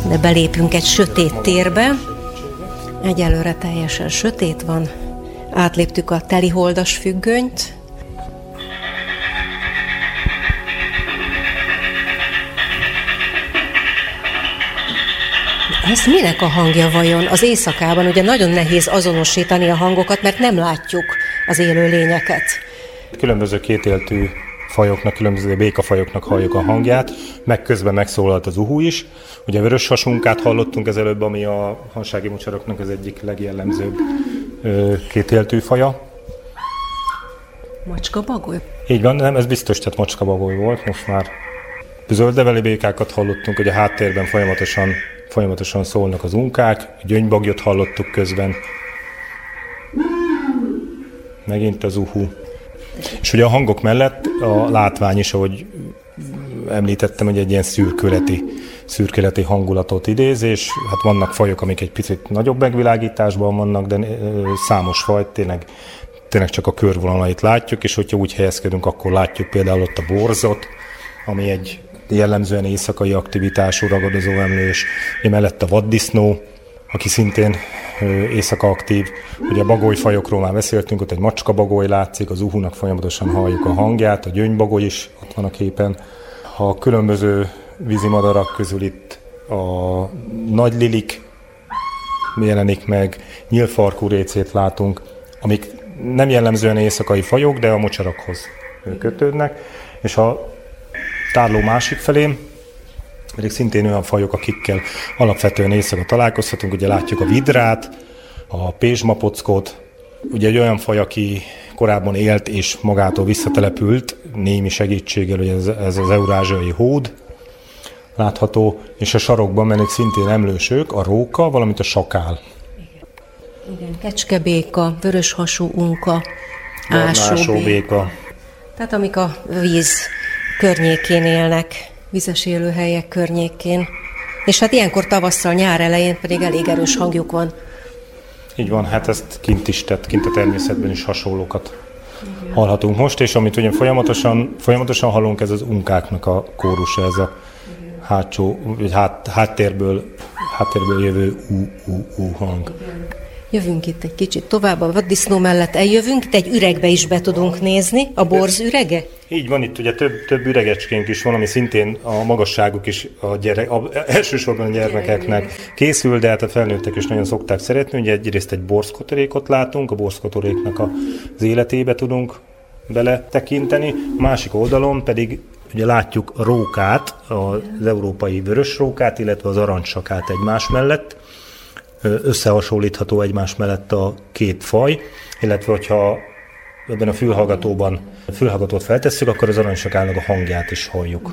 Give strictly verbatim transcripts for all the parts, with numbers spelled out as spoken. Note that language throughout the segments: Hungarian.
de belépünk egy sötét térbe. Egyelőre teljesen sötét van. Átléptük a teliholdas függönyt. Ez minek a hangja vajon? Az éjszakában ugye nagyon nehéz azonosítani a hangokat, mert nem látjuk az élő lényeket. Különböző kétéltű fajoknak, különböző békafajoknak halljuk a hangját, meg közben megszólalt az uhu is. Ugye a vörös hasunkát hallottunk ez előbb, ami a hansági mocsaroknak az egyik legjellemzőbb kétéltű faja. Macskabagoly? Így van, nem, ez biztos, tehát macskabagoly volt, most már zöldeveli békákat hallottunk, hogy a háttérben folyamatosan, folyamatosan szólnak az unkák, a gyöngybagyot hallottuk közben, megint az uhu. És ugye a hangok mellett a látvány is, ahogy említettem, hogy egy ilyen szürkületi, szürkületi hangulatot idéz, és hát vannak fajok, amik egy picit nagyobb megvilágításban vannak, de számos faj tényleg, tényleg csak a körvonalait látjuk, és hogyha úgy helyezkedünk, akkor látjuk például ott a borzot, ami egy jellemzően éjszakai aktivitású ragadozó emlős, emellett a vaddisznó, aki szintén éjszaka aktív. Ugye a bagolyfajokról már beszéltünk, ott egy macskabagoly látszik, az uhunak folyamatosan halljuk a hangját, a gyöngybagoly is ott van a képen. A különböző vízimadarak közül itt a nagylilik jelenik meg, nyílfarkú récét látunk, amik nem jellemzően éjszakai fajok, de a mocsarakhoz kötődnek. És a tárló másik felén pedig szintén olyan fajok, akikkel alapvetően éjszaka találkozhatunk. Ugye látjuk a vidrát, a pézsmapockot, ugye egy olyan faj, aki korábban élt és magától visszatelepült, némi segítséggel, hogy ez, ez az eurázsiai hód látható, és a sarokban mennek szintén emlősök, a róka, valamint a sakál. Igen, kecskebéka, vöröshasú unka, ásóbéka. Tehát amik a víz környékén élnek, vizes élőhelyek környékén. És hát ilyenkor tavasszal, nyár elején pedig elég erős hangjuk van. Így van, hát ezt kint is tett, kint a természetben is hasonlókat igen. hallhatunk most, és amit ugye folyamatosan, folyamatosan hallunk, ez az unkáknak a kórusa, ez a igen. hátsó, vagy hát, háttérből, háttérből jövő ú-ú-ú hang. Igen. Jövünk itt egy kicsit tovább, a vaddisznó mellett eljövünk, itt egy üregbe is be tudunk nézni, a borz ürege? Így van, itt ugye több, több üregecskénk is van, ami szintén a magasságuk is a gyerek, a, elsősorban a gyermekeknek készül, de hát a felnőttek is nagyon szokták szeretni. Ugye egyrészt egy borzkotorékot látunk, a borzkotoréknak az életébe tudunk bele tekinteni, a másik oldalon pedig ugye látjuk a rókát, az európai vörös rókát, illetve az aranysakát egymás mellett. Összehasonlítható egymás mellett a két faj, illetve hogyha ebben a fülhallgatóban a fülhallgatót feltesszük, akkor az aranysakának a hangját is halljuk.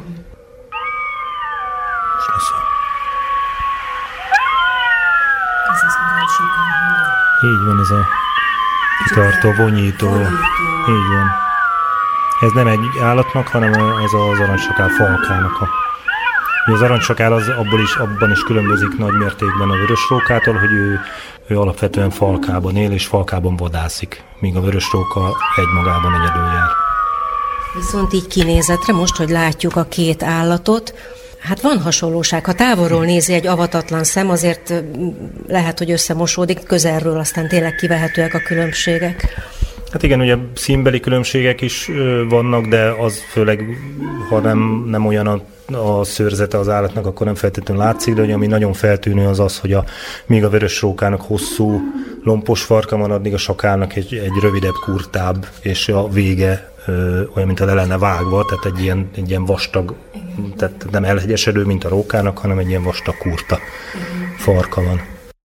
Ez az aranysakál hangja. Így van, ez a kitartó, vonyító. Így van. Ez nem egy állatnak, hanem ez az aranysakál falkának a az aranysakál az abból is, abban is különbözik nagy mértékben a vörösrókától, hogy ő, ő alapvetően falkában él és falkában vadászik, míg a vörösróka egymagában egyedül jár. Viszont így kinézetre, most, hogy látjuk a két állatot, hát van hasonlóság. Ha távolról nézi egy avatatlan szem, azért lehet, hogy összemosódik, közelről aztán tényleg kivehetőek a különbségek. Hát igen, ugye színbeli különbségek is vannak, de az főleg, ha nem, nem olyan a, a szőrzete az állatnak, akkor nem feltétlenül látszik, de ugye, ami nagyon feltűnő az az, hogy a, míg a vörösrókának hosszú, lompos farka van, addig a sakálnak egy, egy rövidebb, kurtább, és a vége ö, olyan, mint a le lenne vágva, tehát egy ilyen, egy ilyen vastag, tehát nem elhegyesedő, mint a rókának, hanem egy ilyen vastag, kurta farka van.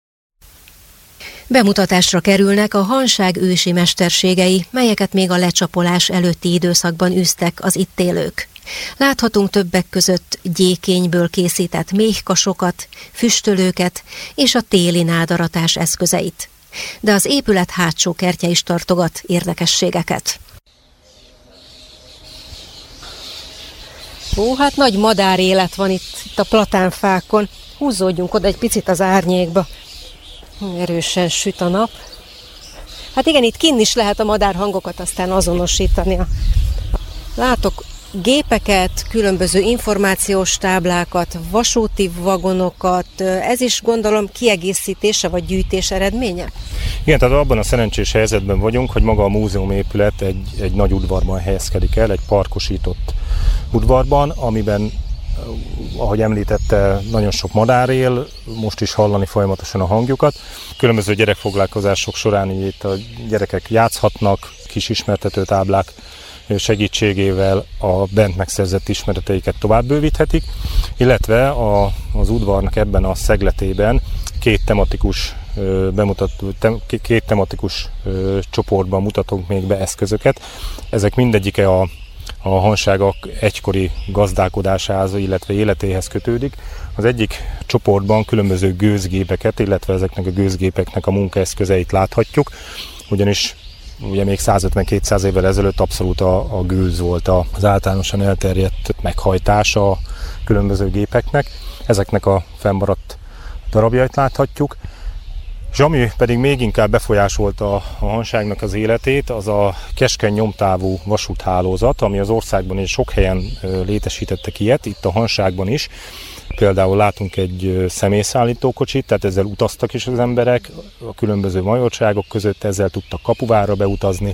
Bemutatásra kerülnek a hanság ősi mesterségei, melyeket még a lecsapolás előtti időszakban űztek az itt élők. Láthatunk többek között gyékényből készített méhkasokat, füstölőket és a téli nádaratás eszközeit. De az épület hátsó kertje is tartogat érdekességeket. Ó, hát nagy madárélet van itt, itt a platánfákon. Húzódjunk oda egy picit az árnyékba. Erősen süt a nap. Hát igen, itt kinn is lehet a madárhangokat aztán azonosítani. Látok gépeket, különböző információs táblákat, vasúti vagonokat, ez is gondolom kiegészítése vagy gyűjtés eredménye? Igen, tehát abban a szerencsés helyzetben vagyunk, hogy maga a múzeum épület egy, egy nagy udvarban helyezkedik el, egy parkosított udvarban, amiben, ahogy említette, nagyon sok madár él, most is hallani folyamatosan a hangjukat. Különböző gyerekfoglalkozások során itt a gyerekek játszhatnak, kis ismertető táblák segítségével a bent megszerzett ismereteiket tovább bővíthetik, illetve a, az udvarnak ebben a szegletében két tematikus, bemutató, két tematikus csoportban mutatunk még be eszközöket. Ezek mindegyike a, a hanságok egykori gazdálkodásához, illetve életéhez kötődik. Az egyik csoportban különböző gőzgépeket, illetve ezeknek a gőzgépeknek a munkaeszközeit láthatjuk, ugyanis ugye még százötven-kétszáz évvel ezelőtt abszolút a, a gőz volt az általánosan elterjedt meghajtása a különböző gépeknek. Ezeknek a fennmaradt darabjait láthatjuk. És ami pedig még inkább befolyásolta a hanságnak az életét, az a keskeny nyomtávú vasúthálózat, ami az országban is sok helyen létesítettek ilyet, itt a hanságban is. Például látunk egy személyszállítókocsit, tehát ezzel utaztak is az emberek, a különböző majorságok között ezzel tudtak Kapuvárra beutazni,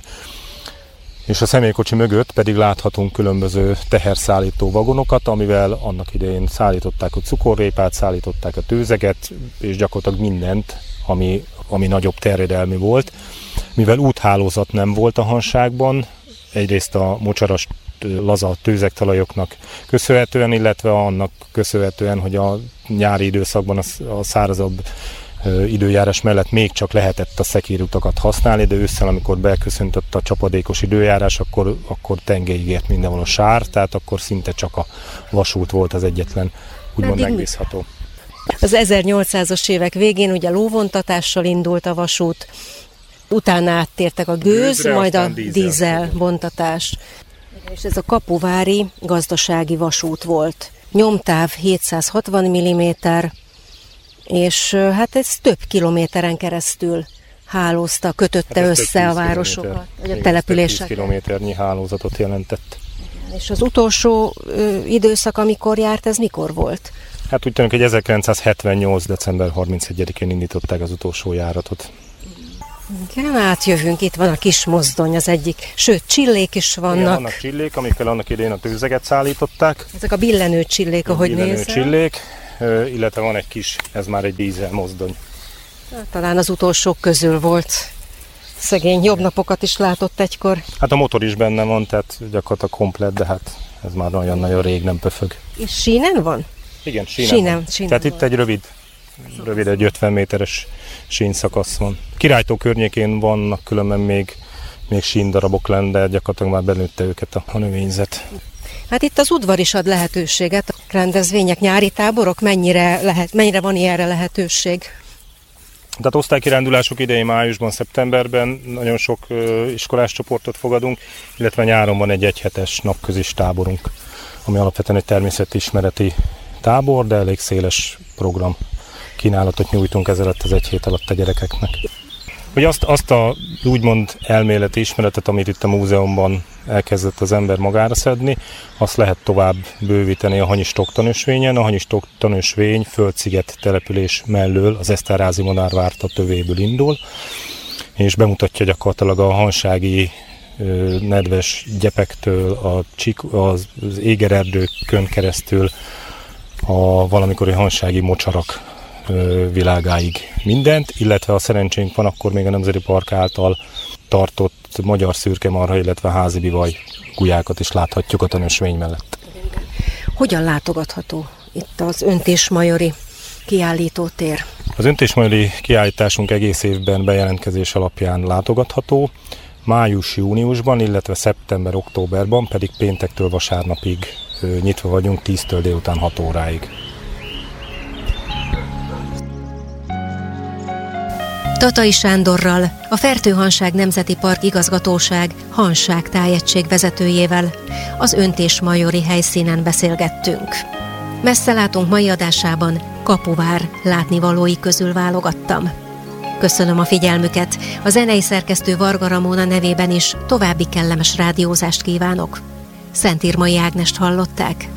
és a személykocsi mögött pedig láthatunk különböző teherszállító vagonokat, amivel annak idején szállították a cukorrépát, szállították a tőzeget, és gyakorlatilag mindent, ami, ami nagyobb terjedelmű volt. Mivel úthálózat nem volt a hanságban, egyrészt a mocsaras laza tőzegtalajoknak köszönhetően, illetve annak köszönhetően, hogy a nyári időszakban a szárazabb időjárás mellett még csak lehetett a szekérutakat használni, de ősszel, amikor beköszöntött a csapadékos időjárás, akkor, akkor tengelyig ért mindenhol a sár, tehát akkor szinte csak a vasút volt az egyetlen úgymond megbízható. Az ezernyolcszázas évek végén ugye lóvontatással indult a vasút, utána áttértek a gőz, Gőzre, majd a dízel vontatás. És ez a kapuvári gazdasági vasút volt. Nyomtáv hétszázhatvan milliméter, és hát ez több kilométeren keresztül hálózta, kötötte hát össze a városokat, vagy a településeket. tíz kilométernyi hálózatot jelentett. És az utolsó ö, időszak, amikor járt, ez mikor volt? Hát úgy tűnik, hogy ezerkilencszázhetvennyolc. december harmincegyedikén indították az utolsó járatot. Igen, átjövünk, itt van a kis mozdony az egyik, sőt, csillék is vannak. Igen, vannak csillék, amikkel annak idején a tőzeget szállították. Ezek a billenő csillék, ahogy nézem. Billenő csillék, illetve van egy kis, ez már egy dízel mozdony. Talán az utolsók közül volt. Szegény jobb napokat is látott egykor. Hát a motor is benne van, tehát gyakorlatilag komplett, de hát ez már nagyon-nagyon rég nem pöfög. És sínen van? Igen, sínen, sínen van. Sínen tehát van. Itt egy rövid, rövid, egy ötven méteres sínszakasz van. Királytó környékén vannak különben még, még síndarabok lenne, de gyakorlatilag már belőtte őket a, a növényzet. Hát itt az udvar is ad lehetőséget. A rendezvények, nyári táborok, mennyire, lehet, mennyire van ilyenre lehetőség? Tehát osztálykirándulások idején májusban, szeptemberben nagyon sok ö, iskolás csoportot fogadunk, illetve nyáron van egy egyhetes napközis táborunk, ami alapvetően egy természetismereti tábor, de elég széles program kínálatot nyújtunk ezalatt az egy hét alatt a gyerekeknek. Hogy azt, azt a úgymond elméleti ismeretet, amit itt a múzeumban elkezdett az ember magára szedni, azt lehet tovább bővíteni a Hanyistok tanösvényen. A Hanyistok tanösvény Földsziget település mellől az Eszterházy Monárvárta tövéből indul, és bemutatja gyakorlatilag a hansági nedves gyepektől, a csik, az égererdőkön keresztül a valamikori hansági mocsarak világáig mindent, illetve a szerencsénk van, akkor még a Nemzeti Park által tartott magyar szürkemarha, illetve házi bivaj gulyákat is láthatjuk a tanösvény mellett. Hogyan látogatható itt az Öntésmajori kiállítótér? Az Öntésmajori kiállításunk egész évben bejelentkezés alapján látogatható, május-júniusban, illetve szeptember-októberban pedig péntektől vasárnapig nyitva vagyunk tíztől délután hat óráig. Tatai Sándorral, a Fertőhanság Nemzeti Park Igazgatóság Hanság tájegység vezetőjével az Öntésmajori helyszínen beszélgettünk. Messzelátunk mai adásában Kapuvár látnivalói közül válogattam. Köszönöm a figyelmüket, a zenei szerkesztő Varga Ramóna nevében is további kellemes rádiózást kívánok. Szentírmai Ágnest hallották.